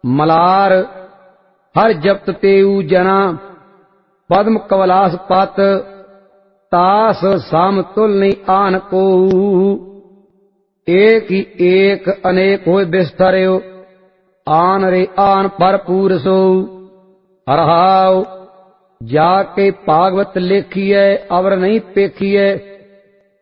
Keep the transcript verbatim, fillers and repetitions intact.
मलार हर जपत तेऊ जना, पद्म कवलास पत तास साम तुल नहीं आन को। एक ही एक अनेक होय बिस्तरयो, आन रे आन भरपूर सो। हरहाओ जाके भागवत लेखिए अवर नहीं पेखिए,